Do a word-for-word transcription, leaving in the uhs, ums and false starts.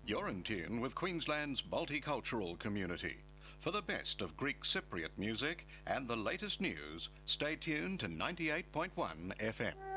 You're in tune with Queensland's multicultural community. For the best of Greek Cypriot music and the latest news, stay tuned to ninety-eight point one F M.